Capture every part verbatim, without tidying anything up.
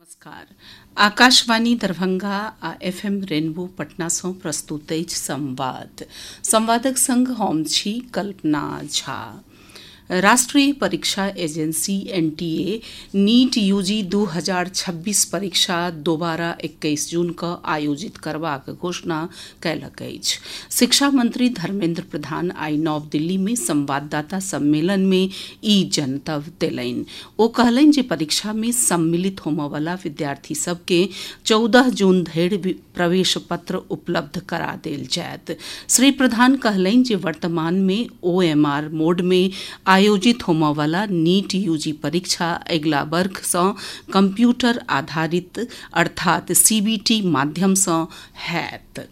नमस्कार। आकाशवाणी दरभंगा आ FM rainbow Patna सँ प्रस्तुत अछि संवाद। संवादक संग हम छी कल्पना झा। राष्ट्रीय परीक्षा एजेंसी एनटीए नीट यूजी दू हजार छब्बीस परीक्षा दोबारा इक्कीस जून क आयोजित करबाक घोषणा कयलक अछि। शिक्षा मंत्री धर्मेंद्र प्रधान आइ नव दिल्ली में संवाददाता सम्मेलन में ई जनतब देलनि। ओ कहलनि जे परीक्षा में सम्मिलित होमय वाला विद्यार्थी सभ के चौदह जून धरि प्रवेश पत्र उपलब्ध करा देल जायत। श्री प्रधान कहलनि जे वर्तमान में ओएमआर मोड में आयोजित होमय वाला नीट यूजी परीक्षा अगिला वर्ष सँ कंप्यूटर आधारित अर्थात सीबीटी माध्यम सँ हैत।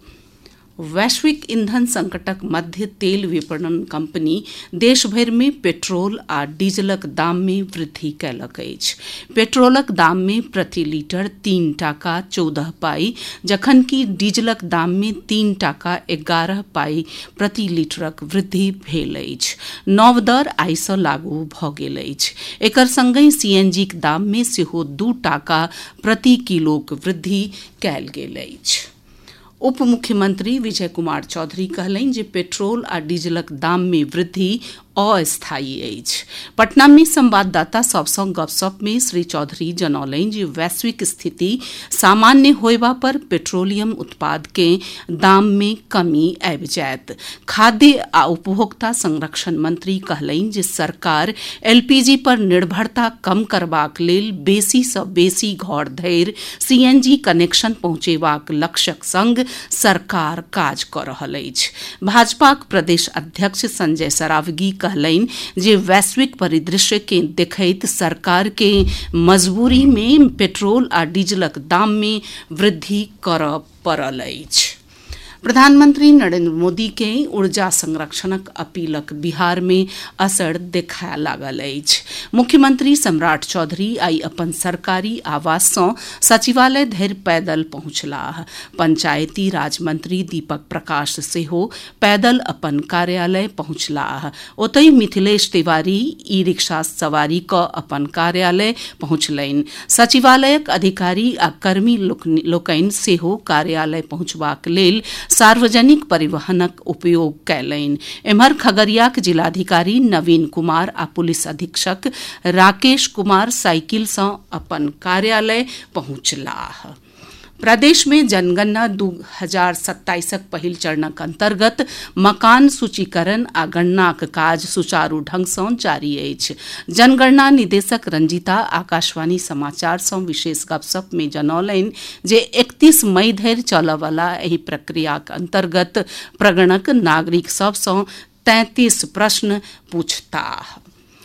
वैश्विक ईंधन संकटक मध्य तेल विपणन कंपनी देश भरि में पेट्रोल आ डीजलक दाम में वृद्धि कयलक अछि। पेट्रोलक दाम में प्रति लीटर तीन टाका चौदह पाई जखनकि डीजलक दाम में तीन टाका एगारह पाई प्रति लीटरक वृद्धि भेल अछि। नव दर आइ सँ लागू भऽ गेल अछि। एकर संगहि सीएनजीक दाम में सेहो दू टाका प्रति किलोक वृद्धि कयल गेल अछि। उप मुख्यमंत्री विजय कुमार चौधरी कहलनि जे पेट्रोल आ डीजलक दाम में वृद्धि अस्थायी अछि। पटना में संवाददाता सभ सँ गपशप में श्री चौधरी जनौलनि जे वैश्विक स्थिति सामान्य होयबा पर पेट्रोलियम उत्पाद के दाम में कमी आबि जायत। खाद्य आ उपभोक्ता संरक्षण मंत्री कहलनि जे सरकार एलपीजी पर निर्भरता कम करबाक लेल बेसी सँ बेसी घर धरि सीएनजी कनेक्शन पहुंचेबाक लक्ष्यक संग सरकार काज कऽ रहल अछि। भाजपाक प्रदेश अध्यक्ष संजय सरावगी कहलनि जे वैश्विक परिदृश्य के देखैत सरकार के मजबूरी में पेट्रोल आ डीजलक दाम में वृद्धि करऽ पड़ल अछि। प्रधानमंत्री नरेंद्र मोदी के ऊर्जा संरक्षणक अपीलक बिहार में असर देखाय लागल अछि। मुख्यमंत्री सम्राट चौधरी आइ अपन सरकारी आवास सँ सचिवालय धरि पैदल पहुंचलाह। पंचायती राज मंत्री दीपक प्रकाश सेहो पैदल अपन कार्यालय पहुंचलाह। ओतहि मिथिलेश तिवारी ई रिक्शा सवारी क अपन कार्यालय पहुंचलनि। सचिवालयक अधिकारी आ कर्मी लोकनि सेहो कार्यालय पहुंचबाक लेल सार्वजनिक परिवहनक उपयोग कयलनि। एम्हर खगड़ियाक जिलाधिकारी नवीन कुमार आ पुलिस अधीक्षक राकेश कुमार साइकिल सँ अपन कार्यालय पहुंचलाह। प्रदेश में जनगणना दू हजार सत्ताईसक पहिल चरणक अंतर्गत मकान सूचीकरण आ गणनाक काज सुचारू ढंग सँ जारी अछि। जनगणना निदेशक रंजीता आकाशवाणी समाचार सँ विशेष गपशप में जनौलनि जे इकतीस मई धरि चलऽ वाला एहि प्रक्रियाक अंतर्गत प्रगणक नागरिक सभ सँ तैंतीस प्रश्न पूछताह।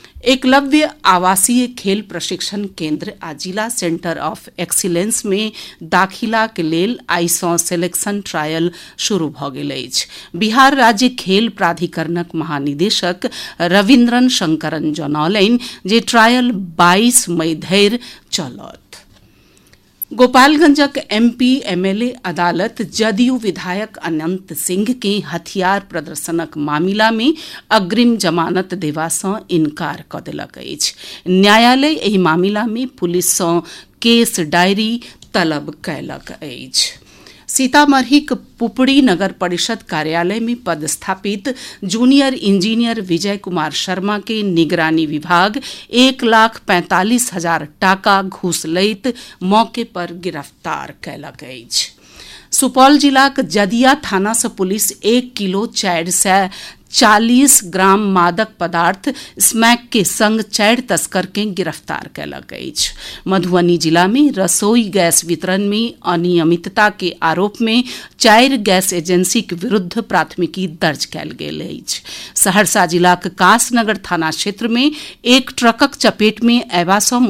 एकलव्य आवासीय खेल प्रशिक्षण केंद्र आ जिला सेंटर ऑफ एक्सीलेंस में दाखिलाक लेल आइ सँ सिलेक्शन ट्रायल शुरू भऽ गेल अछि। बिहार राज्य खेल प्राधिकरणक महानिदेशक रविन्द्रन शंकरन जनौलनि जे ट्रायल बाईस मई धरि चलत। गोपालगंजक एमपी एमएलए अदालत जदयू विधायक अनंत सिंह के हथियार प्रदर्शनक मामिला में अग्रिम जमानत देवा सँ इनकार कऽ देलक अछि। न्यायालय एहि मामिला में पुलिस सँ केस डायरी तलब कयलक अछि। सीतामढ़ीक पुपड़ी नगर परिषद कार्यालय में पदस्थापित जूनियर इंजीनियर विजय कुमार शर्मा के निगरानी विभाग एक लाख पैंतालीस हजार टाका घूस लैत मौके पर गिरफ्तार कयलक अछि। सुपौल जिलाक जदिया थाना सँ पुलिस एक किलो चारि सय चालीस ग्राम मादक पदार्थ स्मैक के संग चारि तस्कर के गिरफ्तार कयलक अछि। मधुबनी जिला में रसोई गैस वितरण में अनियमितता के आरोप में चारि गैस एजेंसी के विरुद्ध प्राथमिकी दर्ज कयल गेल अछि। सहरसा जिलाक कासनगर थाना क्षेत्र में एक ट्रकक चपेट में अयबा सँ